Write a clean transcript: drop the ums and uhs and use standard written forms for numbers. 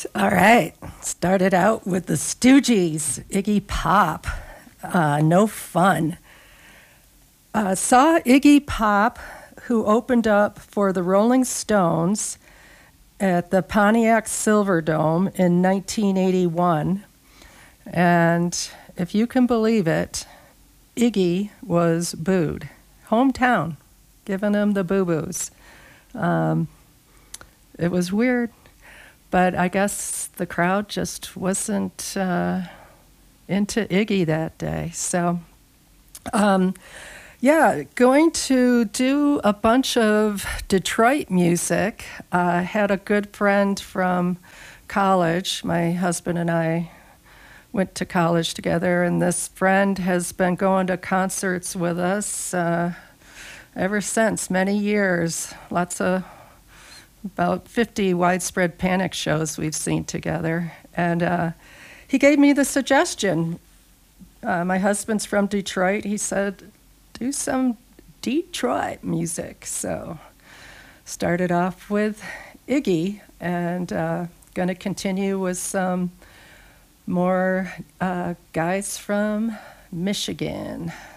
All right. Started out with the Stooges, Iggy Pop. No fun. Saw Iggy Pop, who opened up for the Rolling Stones at the Pontiac Silverdome in 1981. And if you can believe it, Iggy was booed. Hometown, giving him the boo-boos. It was weird. But I guess the crowd just wasn't into Iggy that day. So, yeah, going to do a bunch of Detroit music. I had a good friend from college. My husband and I went to college together, and this friend has been going to concerts with us ever since, many years. About 50 Widespread Panic shows we've seen together. And he gave me the suggestion. My husband's from Detroit. He said, do some Detroit music. So started off with Iggy and going to continue with some more guys from Michigan.